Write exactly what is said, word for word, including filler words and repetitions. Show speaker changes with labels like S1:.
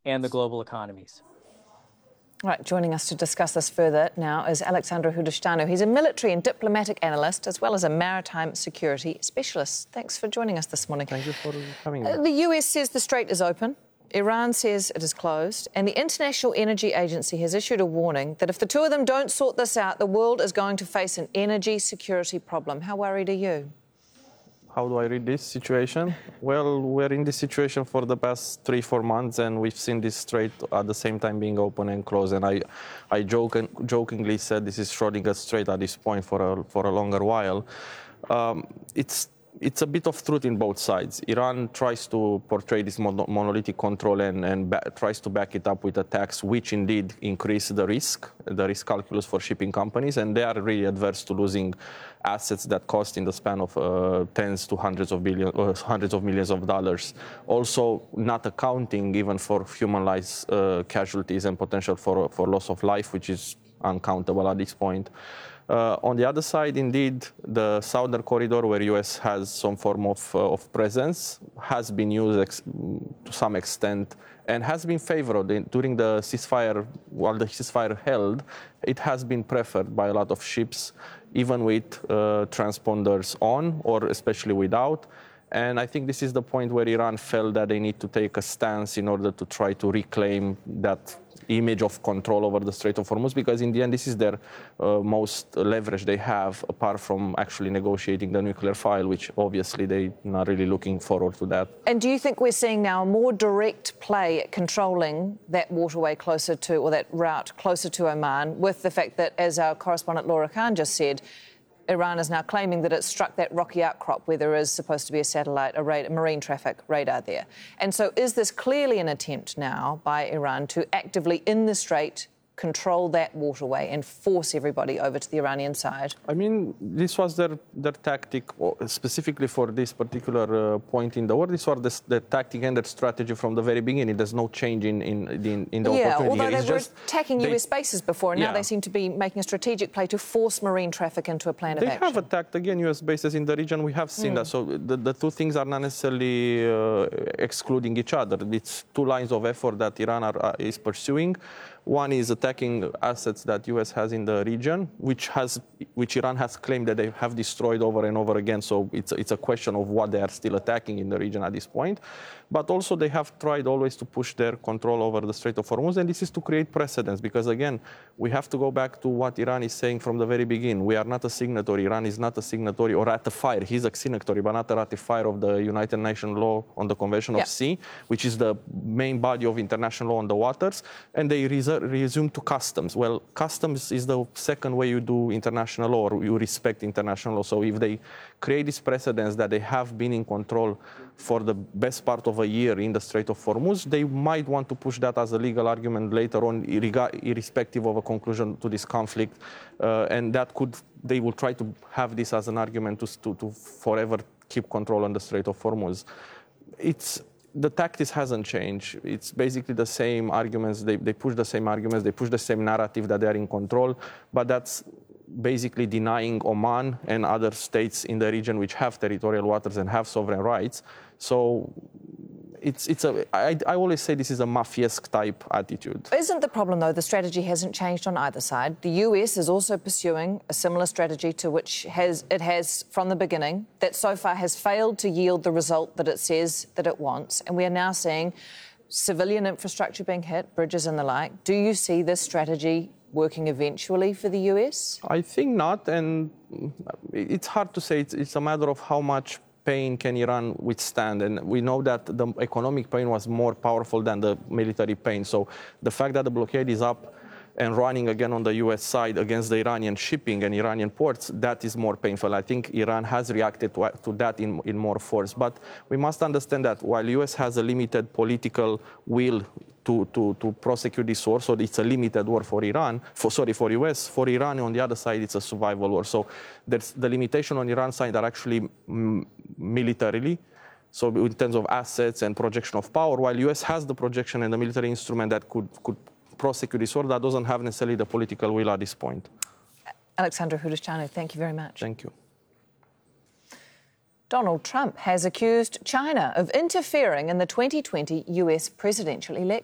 S1: and the global economies.
S2: Right, joining us to discuss this further now is Alexandru Hudișteanu. He's a military and diplomatic analyst as well as a maritime security specialist. Thanks for joining us this morning.
S3: Thank you for having me.
S2: Uh, the U S says the strait is open. Iran says it is closed. And the International Energy Agency has issued a warning that if the two of them don't sort this out, the world is going to face an energy security problem. How worried are you?
S3: How do I read this situation? Well, we're in this situation for the past three, four months, and we've seen this strait at the same time being open and closed. And I, I joke, jokingly said this is Schrodinger's strait at this point for a, for a longer while. Um, it's It's a bit of truth in both sides. Iran tries to portray this monolithic control and, and ba- tries to back it up with a tax, which indeed increase the risk, the risk calculus for shipping companies, and they are really adverse to losing assets that cost in the span of uh, tens to hundreds of billions, uh, hundreds of millions of dollars. Also, not accounting even for human lives, uh, casualties and potential for for loss of life, which is uncountable at this point. Uh, on the other side, indeed, the southern corridor, where U S has some form of, uh, of presence, has been used ex- to some extent and has been favored in, during the ceasefire. While the ceasefire held, it has been preferred by a lot of ships, even with uh, transponders on or especially without. And I think this is the point where Iran felt that they need to take a stance in order to try to reclaim that image of control over the Strait of Hormuz, because in the end, this is their uh, most leverage they have, apart from actually negotiating the nuclear file, which obviously they're not really looking forward to that.
S2: And do you think we're seeing now a more direct play at controlling that waterway closer to, or that route closer to Oman, with the fact that, as our correspondent Laura Khan just said, Iran is now claiming that it's struck that rocky outcrop where there is supposed to be a satellite, a, radar, marine traffic radar there. And so is this clearly an attempt now by Iran to actively, in the strait, control that waterway and force everybody over to the Iranian side? I
S3: mean, this was their, their tactic, specifically for this particular uh, point in the war. This was the, the tactic and their strategy from the very beginning. There's no change in, in, in, in the
S2: yeah,
S3: opportunity.
S2: although they
S3: it's
S2: were
S3: just,
S2: attacking
S3: they,
S2: U S bases before, and
S3: yeah.
S2: now they seem to be making a strategic play to force marine traffic into a plan of
S3: they
S2: action.
S3: They have attacked, again, U S bases in the region. We have seen mm. that. So the, the two things are not necessarily uh, excluding each other. It's two lines of effort that Iran are, uh, is pursuing. One is attacking assets that U S has in the region, which has, which Iran has claimed that they have destroyed over and over again. So it's, it's a question of what they are still attacking in the region at this point. But also they have tried always to push their control over the Strait of Hormuz, and this is to create precedents. Because again, we have to go back to what Iran is saying from the very beginning. We are not a signatory. Iran is not a signatory or ratifier. He's a signatory, but not a ratifier of the United Nations law on the Convention of
S2: yeah.
S3: Sea, which is the main body of international law on the waters. And they reserve resume to customs. Well, customs is the second way you do international law, or you respect international law. So if they create this precedence that they have been in control for the best part of a year in the Strait of Hormuz, they might want to push that as a legal argument later on, irrespective of a conclusion to this conflict. Uh, and that could, they will try to have this as an argument to, to, to forever keep control on the Strait of Hormuz. It's The tactics hasn't changed. It's basically the same arguments. They, they push the same arguments. They push the same narrative that they are in control. But that's basically denying Oman and other states in the region which have territorial waters and have sovereign rights. So it's, it's a, I, I always say this is a mafiesque type attitude.
S2: Isn't the problem, though, the strategy hasn't changed on either side? The U S is also pursuing a similar strategy to which has it has from the beginning, that so far has failed to yield the result that it says that it wants. And we are now seeing civilian infrastructure being hit, bridges and the like. Do you see this strategy working eventually for the U S?
S3: I think not, and it's hard to say. It's, it's a matter of how much pain can Iran withstand, and we know that the economic pain was more powerful than the military pain. So the fact that the blockade is up and running again on the U S side against the Iranian shipping and Iranian ports, that is more painful. I think Iran has reacted to, to that in, in more force. But we must understand that while U S has a limited political will to, to, to prosecute this war, so it's a limited war for Iran, for, sorry, for U S, for Iran on the other side, it's a survival war. So there's the limitation on Iran's side are actually mm, militarily, so in terms of assets and projection of power, while U S has the projection and the military instrument that could, could prosecute this war, that doesn't have necessarily the political will at this point.
S2: Alexandru Hudișteanu, thank you very much.
S3: Thank you.
S2: Donald Trump has accused China of interfering in the twenty twenty U S presidential election.